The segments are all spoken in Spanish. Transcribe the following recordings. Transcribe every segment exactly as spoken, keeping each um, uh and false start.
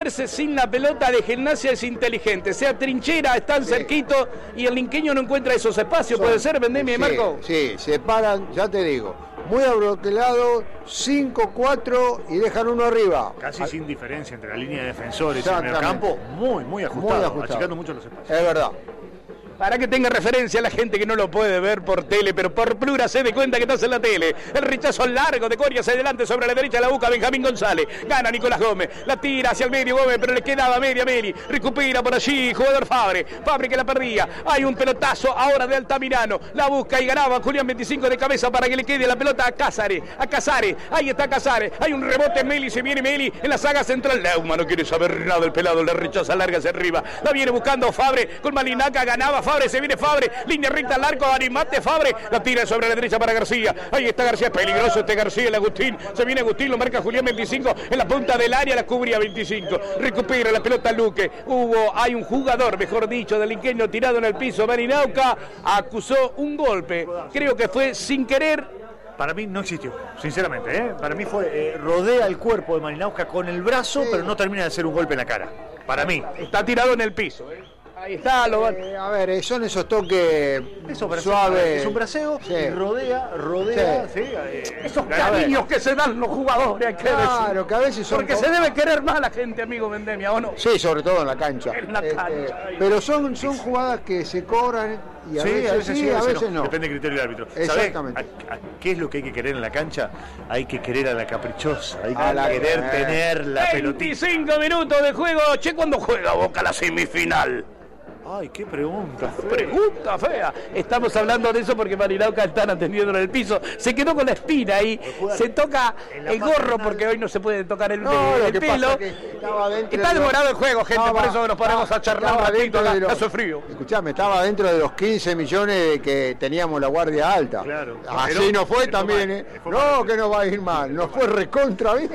Sin la pelota de Gimnasia es inteligente, sea trinchera, están sí. cerquito y el linqueño no encuentra esos espacios. Son, ¿puede ser, Vendemia y sí, Marco? Sí, se paran, ya te digo, muy abroquelado, cinco cuatro y dejan uno arriba. Casi Al... sin diferencia entre la línea de defensores y el medio campo, muy, muy ajustado, muy ajustado, achicando mucho los espacios. Es verdad. Para que tenga referencia la gente que no lo puede ver por tele, pero por Plura se dé cuenta que estás en la tele. El rechazo largo de Coria hacia adelante, sobre la derecha la busca Benjamín González. Gana Nicolás Gómez, la tira hacia el medio Gómez, pero le quedaba media Meli. Recupera por allí, jugador Fabre. Fabre que la perdía. Hay un pelotazo ahora de Altamirano. La busca y ganaba Julián veinticinco de cabeza para que le quede la pelota a Cázares. A Casares, ahí está Casares. Hay un rebote Meli, se viene Meli en la saga central. Leuma no quiere saber nada, el pelado le rechaza larga hacia arriba. La viene buscando Fabre con Malinaca, ganaba Fabre, se viene Fabre, línea recta al arco, animate Fabre, la tira sobre la derecha para García, ahí está García, peligroso este García, el Agustín, se viene Agustín, lo marca Julián veinticinco, en la punta del área la cubría veinticinco, recupera la pelota Luque, hubo, hay un jugador, mejor dicho, del linqueño tirado en el piso, Marinauca, acusó un golpe, creo que fue sin querer. Para mí no existió, sinceramente, ¿eh? Para mí fue, eh, rodea el cuerpo de Marinauca con el brazo, sí. pero no termina de ser un golpe en la cara, para mí. Está tirado en el piso, ¿eh? Ahí está, lo van. Eh, a ver, son esos toques suaves. Es un braceo sí. y rodea, rodea. Sí. Sí, eh, esos cariños que se dan los jugadores, hay que claro, decir. que a veces son. Porque con... se debe querer más a la gente, amigo Vendemia, ¿o no? Sí, sobre todo en la cancha. En la eh, cancha. Eh, pero son, son jugadas que se cobran y a sí, veces, a veces, sí, sí, a veces veces no. no. Depende del criterio del árbitro. Exactamente. ¿Sabés a, a, ¿Qué es lo que hay que querer en la cancha? Hay que querer a la caprichosa. Hay que a la querer que... tener la pelotita. veinticinco minutos de juego. Che, ¿cuándo juega Boca la semifinal? Ay, qué pregunta fea. Pregunta fea. Estamos hablando de eso porque Marinauca están atendiendo en el piso. Se quedó con la espina ahí. Se toca el gorro porque hoy no se puede tocar el, no, el pelo. Está demorado el juego, gente, estaba, por eso nos ponemos a charlar un ratito. De los, hace frío. Escuchame, estaba dentro de los quince millones que teníamos la guardia alta. Claro. Así pero, no fue también, mal, ¿eh? No, mal. Que no va a ir mal. Nos fue recontra bien.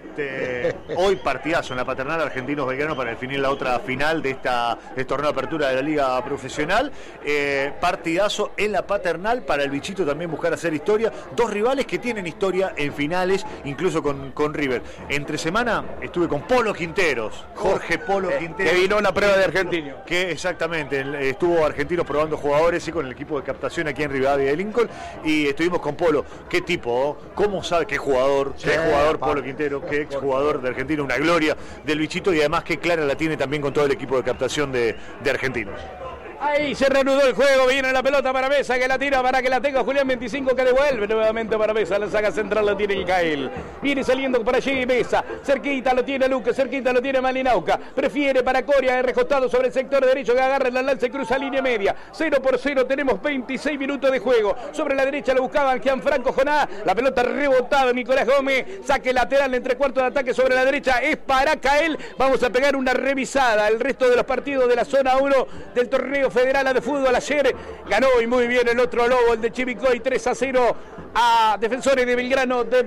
Este, hoy partidazo en la Paternal Argentinos Belgrano para definir la otra final de esta de torneo de apertura de la Liga Profesional. Eh, partidazo en la Paternal para el bichito también buscar hacer historia. Dos rivales que tienen historia en finales, incluso con, con River. Entre semana estuve con Polo Quinteros, Jorge Polo eh, Quinteros. Que vino la prueba de Argentino. Que exactamente, estuvo Argentino probando jugadores y con el equipo de captación aquí en Rivadavia de Lincoln. Y estuvimos con Polo. ¿Qué tipo? ¿Cómo sabe qué jugador? Sí, qué jugador pa, Polo Quintero, qué exjugador de Argentina, una gloria del bichito y además qué clara la tiene también con todo el equipo de captación de, de Argentinos. Ahí se reanudó el juego, viene la pelota para Mesa, que la tira para que la tenga Julián veinticinco, que devuelve nuevamente para Mesa, la saga central la tiene Micael, viene saliendo por allí Mesa, cerquita lo tiene Luque, cerquita lo tiene Malinauca, prefiere para Coria, recostado sobre el sector derecho, que agarra la lanza y cruza línea media, cero por cero, tenemos veintiséis minutos de juego, sobre la derecha lo buscaban Gianfranco Jonás, la pelota rebotada Nicolás Gómez, saque lateral entre cuartos de ataque sobre la derecha, es para Cael, vamos a pegar una revisada, el resto de los partidos de la zona uno del torneo Federal de Fútbol. Ayer ganó y muy bien el otro lobo, el de Chivicoy, tres a cero a Defensores de Belgrano de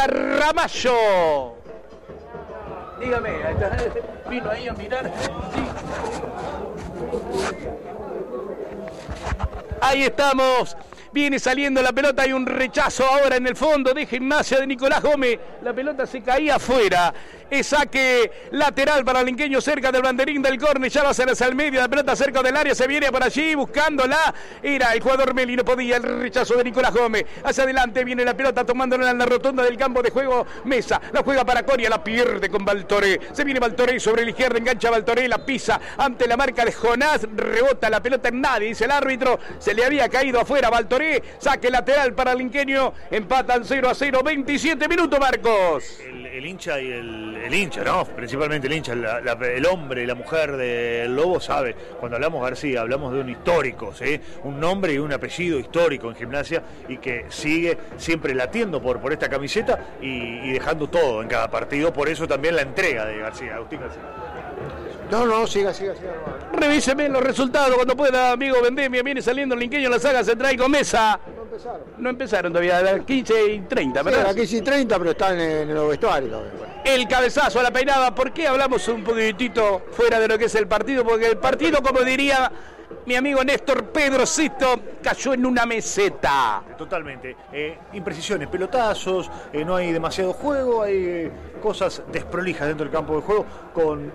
Villarramayo. Dígame, vino ahí a mirar. Sí. Ahí estamos. Viene saliendo la pelota, hay un rechazo ahora en el fondo de Gimnasia de Nicolás Gómez. La pelota se caía afuera. Es saque lateral para el linqueño cerca del banderín del córner. Ya va a ser hacia el medio, la pelota cerca del área. Se viene por allí buscándola. Era el jugador Meli, no podía. El rechazo de Nicolás Gómez. Hacia adelante viene la pelota tomándola en la rotonda del campo de juego. Mesa, la juega para Coria, la pierde con Baltoré. Se viene Baltoré sobre la izquierda, engancha Baltoré, la pisa ante la marca de Jonás. Rebota la pelota en nadie, dice el árbitro. Se le había caído afuera Baltoré. Saque lateral para el linqueño, empatan cero a cero, veintisiete minutos, Marcos. El, el hincha y el, el hincha, ¿no? Principalmente el hincha, la, la, el hombre y la mujer del Lobo sabe, cuando hablamos García, hablamos de un histórico, ¿sí? Un nombre y un apellido histórico en Gimnasia y que sigue siempre latiendo por, por esta camiseta y, y dejando todo en cada partido, por eso también la entrega de García, Agustín García. No, no, siga, siga, siga. Revíseme los resultados cuando pueda, amigo Vendemia. Viene saliendo el linqueño en la saga central con Mesa. No empezaron. No empezaron todavía, a las quince y treinta, ¿verdad? Sí, a las quince y treinta, pero están en, en los vestuarios. El cabezazo a la peinada. ¿Por qué hablamos un poquitito fuera de lo que es el partido? Porque el partido, como diría mi amigo Néstor Pedrocito, cayó en una meseta. Totalmente. Eh, imprecisiones, pelotazos, eh, no hay demasiado juego, hay eh, cosas desprolijas dentro del campo de juego, con